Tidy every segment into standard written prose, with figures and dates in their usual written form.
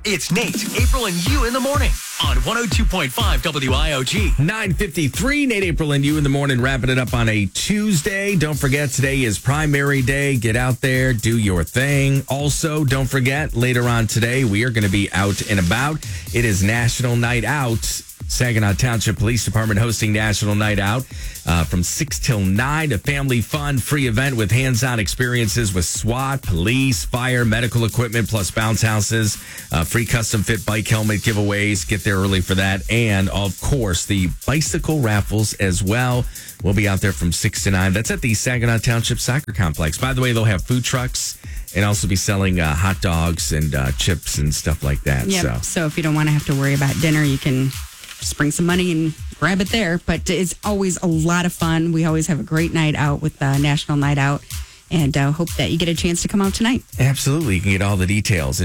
It's Nate, April, and you in the morning on 102.5 WIOG. 9:53, Nate, April, and you in the morning, wrapping it up on a Tuesday. Don't forget, today is Primary Day. Get out there, do your thing. Also, don't forget, later on today, we are going to be out and about. It is National Night Out. Saginaw Township Police Department hosting National Night Out from 6 till 9. A family fun, free event with hands-on experiences with SWAT, police, fire, medical equipment, plus bounce houses, free custom fit bike helmet giveaways. Get there early for that. And, of course, the bicycle raffles as well. We'll be out there from 6 to 9. That's at the Saginaw Township Soccer Complex. By the way, they'll have food trucks and also be selling hot dogs and chips and stuff like that. Yep. So if you don't want to have to worry about dinner, you can just bring some money and grab it there. But it's always a lot of fun. We always have a great night out with National Night Out. And hope that you get a chance to come out tonight. Absolutely. You can get all the details at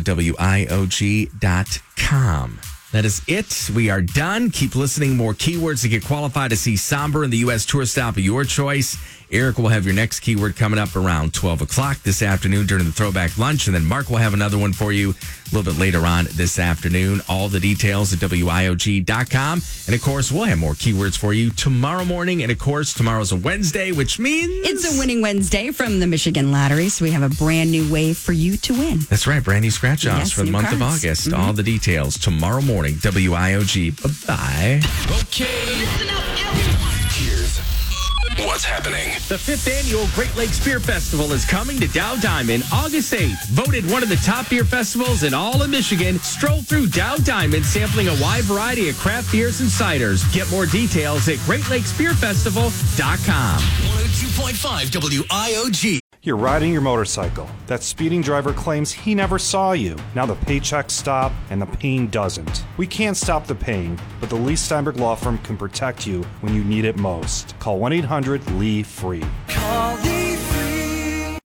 WIOG.com. That is it. We are done. Keep listening. More keywords to get qualified to see Somber in the U.S. tour stop of your choice. Eric will have your next keyword coming up around 12 o'clock this afternoon during the throwback lunch. And then Mark will have another one for you a little bit later on this afternoon. All the details at WIOG.com. And, of course, we'll have more keywords for you tomorrow morning. And, of course, tomorrow's a Wednesday, which means it's a winning Wednesday from the Michigan Lottery. So we have a brand new way for you to win. That's right. Brand new scratch-offs for the month cards. of August. Mm-hmm. All the details tomorrow morning. WIOG. Bye-bye. Okay. Listen up, everyone. Here's what's happening. The 5th annual Great Lakes Beer Festival is coming to Dow Diamond August 8th. Voted one of the top beer festivals in all of Michigan. Stroll through Dow Diamond sampling a wide variety of craft beers and ciders. Get more details at GreatLakesBeerFestival.com. 102.5 WIOG. You're riding your motorcycle. That speeding driver claims he never saw you. Now the paychecks stop and the pain doesn't. We can't stop the pain, but the Lee Steinberg Law Firm can protect you when you need it most. Call 1-800-LEE-FREE. Call Lee Free.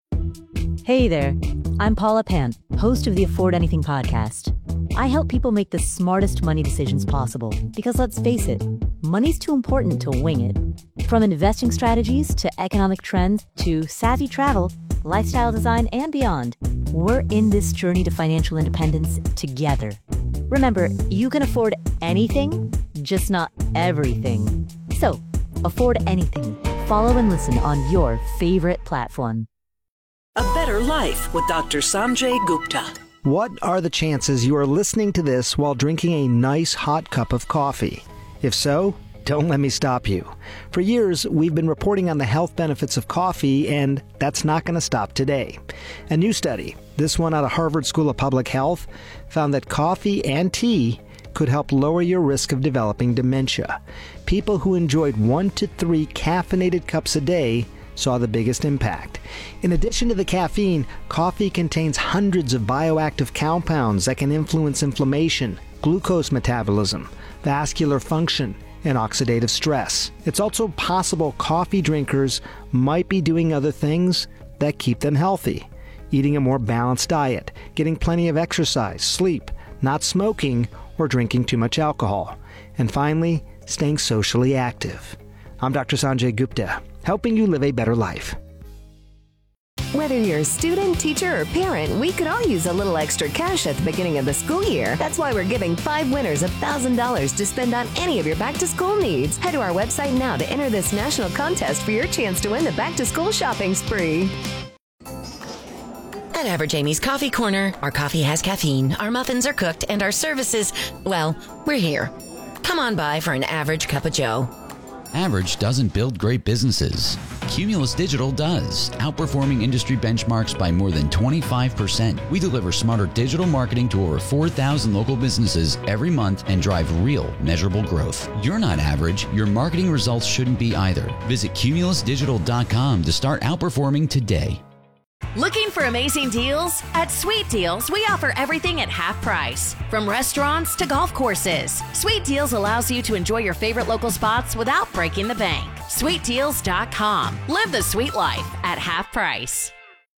Hey there, I'm Paula Pant, host of the Afford Anything podcast. I help people make the smartest money decisions possible because, let's face it, money's too important to wing it. From investing strategies to economic trends to savvy travel, lifestyle design, and beyond, we're in this journey to financial independence together. Remember, you can afford anything, just not everything. So, afford anything. Follow and listen on your favorite platform. A Better Life with Dr. Sanjay Gupta. What are the chances you are listening to this while drinking a nice hot cup of coffee? If so, don't let me stop you. For years, we've been reporting on the health benefits of coffee, and that's not going to stop today. A new study, this one out of Harvard School of Public Health, found that coffee and tea could help lower your risk of developing dementia. People who enjoyed 1 to 3 caffeinated cups a day saw the biggest impact. In addition to the caffeine, coffee contains hundreds of bioactive compounds that can influence inflammation, glucose metabolism, vascular function, and oxidative stress. It's also possible coffee drinkers might be doing other things that keep them healthy. Eating a more balanced diet, getting plenty of exercise, sleep, not smoking, or drinking too much alcohol. And finally, staying socially active. I'm Dr. Sanjay Gupta, helping you live a better life. Whether you're a student, teacher, or parent, we could all use a little extra cash at the beginning of the school year. That's why we're giving 5 winners $1,000 to spend on any of your back-to-school needs. Head to our website now to enter this national contest for your chance to win the back-to-school shopping spree. At Average Amy's Coffee Corner, our coffee has caffeine, our muffins are cooked, and our services, well, we're here. Come on by for an average cup of joe. Average doesn't build great businesses. Cumulus Digital does, outperforming industry benchmarks by more than 25%. We deliver smarter digital marketing to over 4,000 local businesses every month and drive real, measurable growth. You're not average. Your marketing results shouldn't be either. Visit cumulusdigital.com to start outperforming today. Looking for amazing deals? At Sweet Deals, we offer everything at half price. From restaurants to golf courses, Sweet Deals allows you to enjoy your favorite local spots without breaking the bank. SweetDeals.com. Live the sweet life at half price.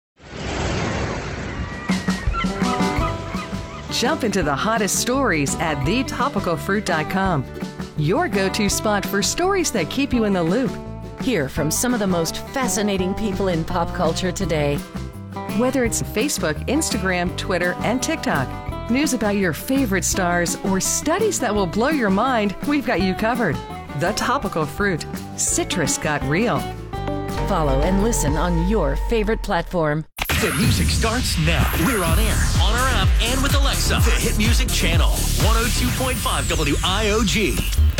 Jump into the hottest stories at thetopicalfruit.com. Your go-to spot for stories that keep you in the loop. Hear from some of the most fascinating people in pop culture today. Whether it's Facebook, Instagram, Twitter, and TikTok, News about your favorite stars or studies that will blow your mind, we've got you covered. The Topical Fruit. Citrus got real. Follow and listen on your favorite platform. The music starts now. We're on air, on our app, and with Alexa. The Hit Music Channel, 102.5 WIOG.